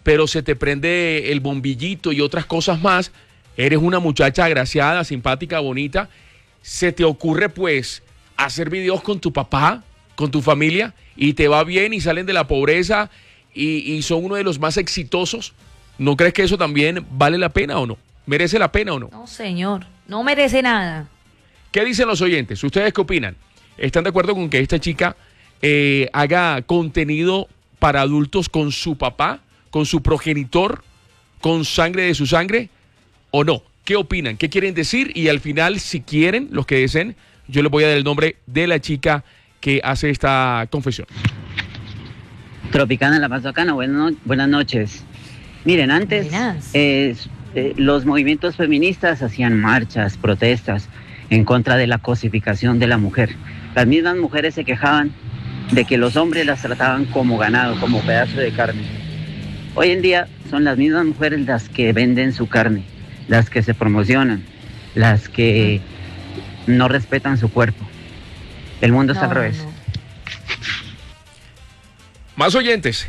pero se te prende el bombillito y otras cosas más, eres una muchacha agraciada, simpática, bonita, se te ocurre pues hacer videos con tu papá, con tu familia, y te va bien y salen de la pobreza y son uno de los más exitosos. ¿No crees que eso también vale la pena o no? ¿Merece la pena o no? No, señor, no merece nada. ¿Qué dicen los oyentes? ¿Ustedes qué opinan? ¿Están de acuerdo con que esta chica haga contenido para adultos con su papá, con su progenitor, con sangre de su sangre, o no? ¿Qué opinan? ¿Qué quieren decir? Y al final, si quieren, los que deseen, yo les voy a dar el nombre de la chica que hace esta confesión. Tropicana, La Paz Bacana, buenas noches. Miren, antes los movimientos feministas hacían marchas, protestas en contra de la cosificación de la mujer. Las mismas mujeres se quejaban de que los hombres las trataban como ganado, como pedazo de carne. Hoy en día son las mismas mujeres las que venden su carne, las que se promocionan, las que no respetan su cuerpo. El mundo está al revés. No. Más oyentes,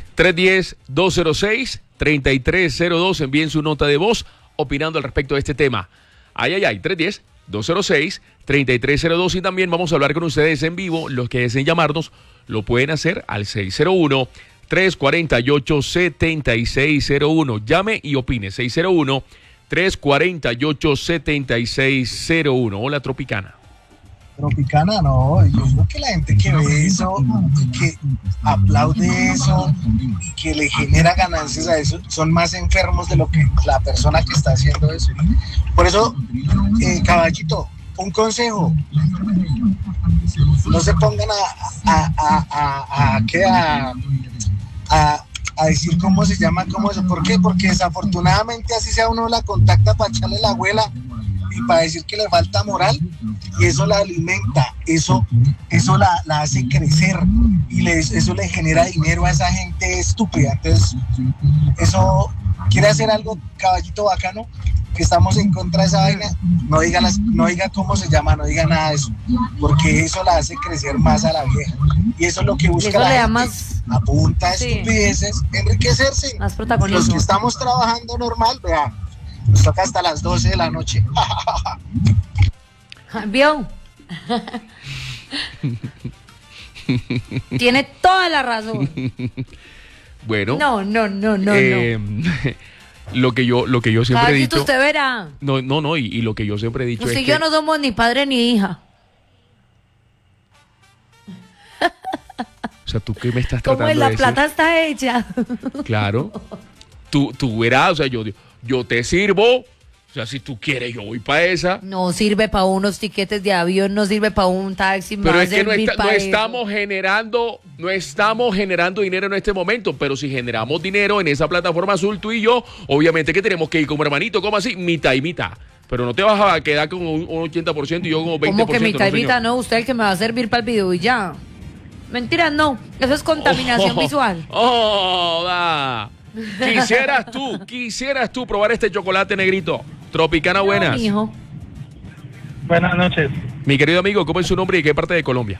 310-206-3302, envíen su nota de voz opinando al respecto de este tema. 310-206-3302, y también vamos a hablar con ustedes en vivo. Los que deseen llamarnos lo pueden hacer al 601-348-7601. Llame y opine, 601-348-7601. Hola, Tropicana. Tropicana, no, yo creo que la gente que ve eso, que aplaude eso y que le genera ganancias a eso, son más enfermos de lo que la persona que está haciendo eso. Por eso, caballito, un consejo: no se pongan a decir cómo se llama, cómo eso. ¿Por qué? Porque desafortunadamente así sea uno la contacta para echarle la abuela y para decir que le falta moral, y eso la alimenta, eso la hace crecer, y eso le genera dinero a esa gente estúpida. Entonces, eso quiere hacer algo, caballito bacano, que estamos en contra de esa vaina, no diga cómo se llama, no diga nada de eso, porque eso la hace crecer más a la vieja, y eso es lo que busca la gente, a punta de estupideces, enriquecerse. Más protagonismo. Los que estamos trabajando normal, vea, nos toca hasta las 12 de la noche. ¿Vio? Tiene toda la razón. Bueno. No. Lo que yo siempre he dicho. Usted verá. No, y lo que yo siempre he dicho Usted es y yo no somos ni padre ni hija. O sea, ¿tú qué me estás tratando de ¿Cómo decir? la plata está hecha? Claro. Tú verás, o sea, yo te sirvo. O sea, si tú quieres, yo voy para esa. No sirve para unos tiquetes de avión, no sirve para un taxi. Pero es que no estamos generando dinero en este momento. Pero si generamos dinero en esa plataforma azul, tú y yo, obviamente que tenemos que ir como hermanito, como así, mitad y mitad. Pero no te vas a quedar con un 80% y yo con un 20%. ¿Cómo que mitad y mitad? Señor. No, usted el que me va a servir para el video y ya. Mentira, no. Eso es contaminación visual. Quisieras tú probar este chocolate negrito. Tropicana, buenas. Mijo. Buenas noches. Mi querido amigo, ¿cómo es su nombre y qué parte de Colombia?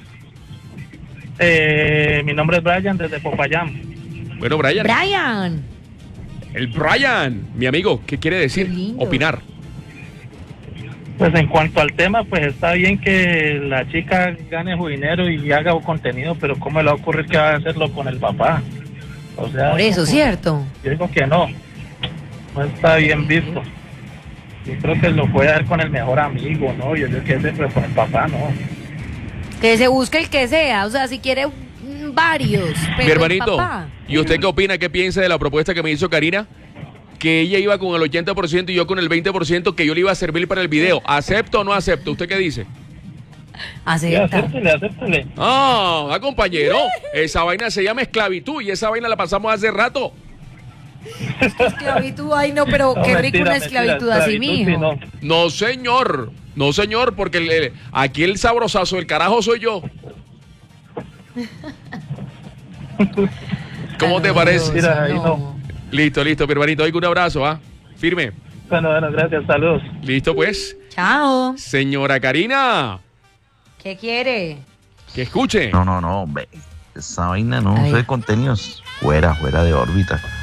Mi nombre es Brian, desde Popayán. Bueno, Brian. Brian. El Brian, mi amigo, ¿qué quiere decir? Opinar. Pues en cuanto al tema, pues está bien que la chica gane su dinero y haga contenido, pero ¿cómo le va a ocurrir que va a hacerlo con el papá? O sea, por eso, ¿cierto? Yo digo que no está bien visto. Yo creo que lo puede dar con el mejor amigo, ¿no? Yo creo que pero con el papá, no. Que se busque el que sea, o sea, si quiere varios. Pero mi hermanito, papá. ¿Y usted qué opina, qué piensa de la propuesta que me hizo Karina? Que ella iba con el 80% y yo con el 20%, que yo le iba a servir para el video. ¿Acepto o no acepto? ¿Usted qué dice? Acepta. Acéptele. Compañero, esa vaina se llama esclavitud y esa vaina la pasamos hace rato. Esclavitud, ay no, pero qué rico una esclavitud así, mijo. No, señor, porque aquí el sabrosazo, el carajo soy yo. ¿Cómo te parece? Mira, ahí no. Listo, mi hermanito, un abrazo, firme. Bueno, gracias, saludos. Listo, pues. Chao. Señora Karina. ¿Qué quiere? Que escuche. No, esa vaina no, de contenidos fuera de órbita.